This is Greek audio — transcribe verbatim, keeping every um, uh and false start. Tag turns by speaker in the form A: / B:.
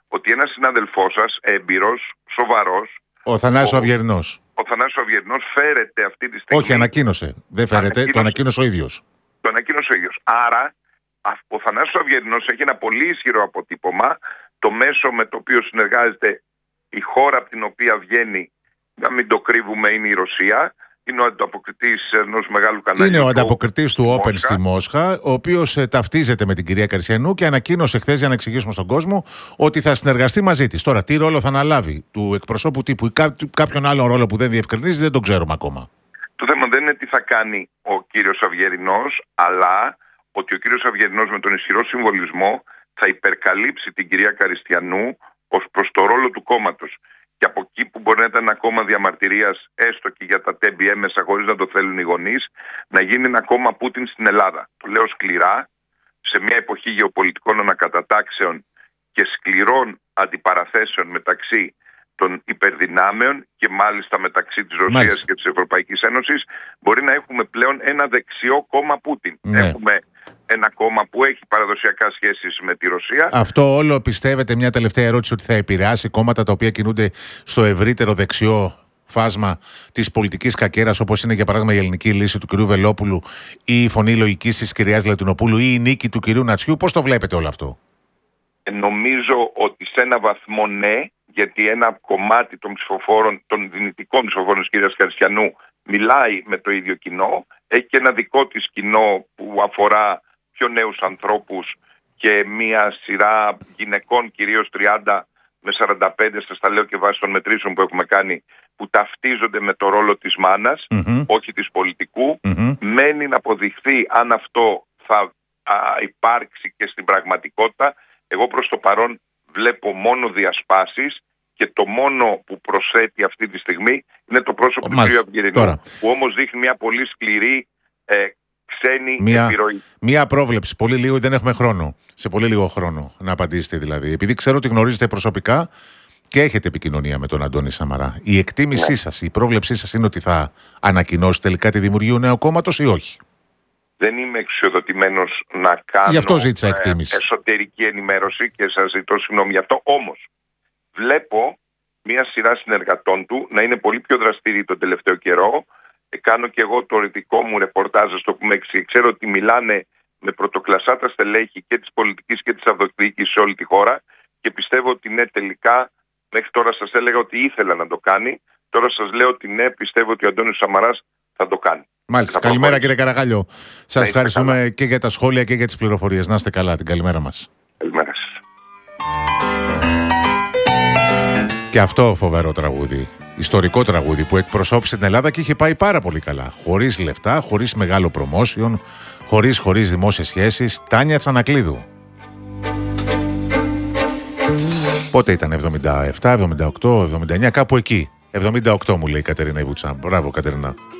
A: ότι ένας συνάδελφός σας, έμπειρος, σοβαρός,
B: ο Θανάσης Αυγερινός.
A: Ο Θανάσης Αυγερινός φέρεται αυτή τη στιγμή.
B: Όχι, ανακοίνωσε. Δεν φέρεται, ανακοίνωσε. Το ανακοίνωσε ο ίδιος.
A: Το ανακοίνωσε ο ίδιος. Άρα, ο Θανάσης Αυγερινός έχει ένα πολύ ισχυρό αποτύπωμα. Το μέσο με το οποίο συνεργάζεται η χώρα από την οποία βγαίνει, να μην το κρύβουμε, είναι η Ρωσία. Είναι ο ανταποκριτής ενός μεγάλου καναλιού.
B: Είναι ο ανταποκριτής του Open στη Μόσχα, ο οποίος ε, ταυτίζεται με την κυρία Καριστιανού και ανακοίνωσε χθες, για να εξηγήσουμε στον κόσμο, ότι θα συνεργαστεί μαζί της. Τώρα, τι ρόλο θα αναλάβει, του εκπροσώπου τύπου ή κά, κάποιον άλλον ρόλο που δεν διευκρινίζει, δεν τον ξέρουμε ακόμα.
A: Το θέμα δεν είναι τι θα κάνει ο κύριος Αυγερινός, αλλά ότι ο κύριος Αυγερινός με τον ισχυρό συμβολισμό θα υπερκαλύψει την κυρία Καριστιανού ως προς το ρόλο του κόμματος. Και από εκεί που μπορεί να ήταν ένα κόμμα διαμαρτυρίας, έστω και για τα τέμπι έμεσα, χωρίς να το θέλουν οι γονείς, να γίνει ένα κόμμα Πούτιν στην Ελλάδα. Το λέω σκληρά, σε μια εποχή γεωπολιτικών ανακατατάξεων και σκληρών αντιπαραθέσεων μεταξύ των υπερδυνάμεων και μάλιστα μεταξύ της Ρωσίας μάλιστα. και της Ευρωπαϊκής Ένωσης, μπορεί να έχουμε πλέον ένα δεξιό κόμμα Πούτιν. Ναι. Έχουμε ένα κόμμα που έχει παραδοσιακά σχέσεις με τη Ρωσία.
B: Αυτό όλο πιστεύετε, μια τελευταία ερώτηση, ότι θα επηρεάσει κόμματα τα οποία κινούνται στο ευρύτερο δεξιό φάσμα της πολιτικής κακέρας, όπως είναι για παράδειγμα η Ελληνική Λύση του κ. Βελόπουλου ή η Φωνή Λογικής της κυρίας Λατινοπούλου ή η νίκη του κ. Νατσιού? Πώς το βλέπετε όλο αυτό?
A: Νομίζω ότι σε ένα βαθμό ναι, γιατί ένα κομμάτι των ψηφοφόρων, των δυνητικών ψηφοφόρων της κυρίας Καριστιανού μιλάει με το ίδιο κοινό, έχει και ένα δικό της κοινό που αφορά πιο νέους ανθρώπους και μια σειρά γυναικών, κυρίως τριάντα με σαράντα πέντε, σας τα λέω και βάσει των μετρήσεων που έχουμε κάνει, που ταυτίζονται με το ρόλο της μάνας, mm-hmm. όχι της πολιτικού. Mm-hmm. Μένει να αποδειχθεί αν αυτό θα α, υπάρξει και στην πραγματικότητα. Εγώ προς το παρόν βλέπω μόνο διασπάσεις και το μόνο που προσθέτει αυτή τη στιγμή είναι το πρόσωπο του κ. Αυγερινού, που όμως δείχνει μια πολύ σκληρή ε, ξένη
B: μια,
A: επιρροή.
B: Μια πρόβλεψη. Πολύ λίγο, δεν έχουμε χρόνο. Σε πολύ λίγο χρόνο να απαντήσετε δηλαδή. Επειδή ξέρω ότι γνωρίζετε προσωπικά και έχετε επικοινωνία με τον Αντώνη Σαμαρά. Η εκτίμησή ναι. σας, η πρόβλεψή σας είναι ότι θα ανακοινώσει τελικά τη δημιουργία νέου κόμματος ή όχι?
A: Δεν είμαι εξουσιοδοτημένος να κάνω
B: γι' αυτό ζήτησα εκτίμηση.
A: εσωτερική ενημέρωση και σας ζητώ συγγνώμη γι' αυτό. Όμως βλέπω μια σειρά συνεργατών του να είναι πολύ πιο δραστήριοι τον τελευταίο καιρό. Κάνω και εγώ το δικό μου ρεπορτάζ, στο πούμε, ξέρω ότι μιλάνε με πρωτοκλασσά τα στελέχη και της πολιτικής και της αυτοδιοίκησης σε όλη τη χώρα και πιστεύω ότι ναι, τελικά, μέχρι τώρα σας έλεγα ότι ήθελα να το κάνει, τώρα σας λέω ότι ναι, πιστεύω ότι ο Αντώνης Σαμαράς θα το κάνει.
B: Μάλιστα. Καλημέρα κύριε Καραγάλιο. Σας ευχαριστούμε καλά. Και για τα σχόλια και για τις πληροφορίες. Να είστε καλά. Την καλημέρα μας.
A: Καλημέρα σας.
B: Και αυτό φοβερό τραγούδι. Ιστορικό τραγούδι που εκπροσώπησε την Ελλάδα και είχε πάει πάρα πολύ καλά. Χωρίς λεφτά, χωρίς μεγάλο promotion, χωρίς, χωρίς δημόσιες σχέσεις. Τάνια Τσανακλίδου. Πότε ήταν, εβδομήντα επτά, εβδομήντα οκτώ, εβδομήντα εννιά, κάπου εκεί. εβδομήντα οκτώ μου λέει η Κατερίνα Ιβούτσα. Μπράβο Κατερίνα.